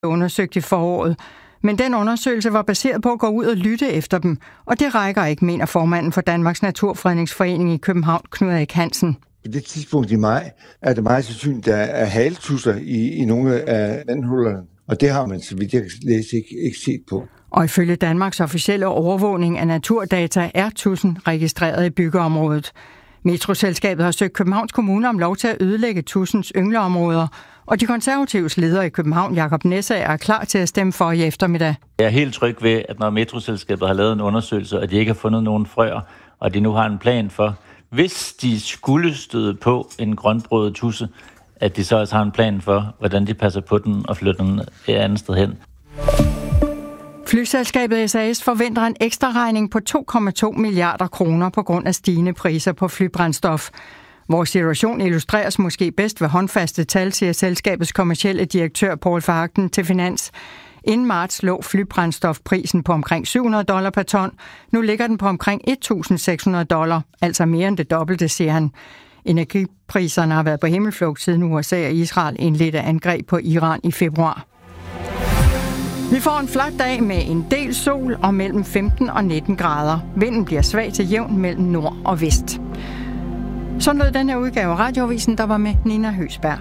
undersøgt i foråret. Men den undersøgelse var baseret på at gå ud og lytte efter dem, og det rækker ikke, mener formanden for Danmarks Naturfredningsforening i København, Knud Erik Hansen. På det tidspunkt i maj er det meget sandsynligt, at der er haletusser i nogle af vandhullerne, og det har man, så vidt jeg kan læse, ikke set på. Og ifølge Danmarks officielle overvågning af naturdata er tudsen registreret i byggeområdet. Metroselskabet har søgt Københavns Kommune om lov til at ødelægge tudsens yngleområder, og de konservatives leder i København, Jakob Næssager, er klar til at stemme for i eftermiddag. Jeg er helt tryg ved, at når Metroselskabet har lavet en undersøgelse, og de ikke har fundet nogen frøer, og de nu har en plan for, hvis de skulle støde på en grønbrødet tudse, at de så også har en plan for, hvordan de passer på den og flytter den et andet sted hen. Flyselskabet SAS forventer en ekstra regning på 2,2 milliarder kroner på grund af stigende priser på flybrændstof. Vores situation illustreres måske bedst ved håndfaste tal, siger selskabets kommercielle direktør Poul Verhagen til Finans. Inden marts lå flybrændstofprisen på omkring $700 per ton. Nu ligger den på omkring $1.600, altså mere end det dobbelte, siger han. Energipriserne har været på himmelflugt siden USA og Israel indledte angreb på Iran i februar. Vi får en flot dag med en del sol og mellem 15 og 19 grader. Vinden bliver svag til jævn mellem nord og vest. Sådan lød den her udgave af Radioavisen, der var med Nina Høsberg.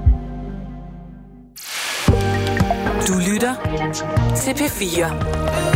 Du lytter til P4.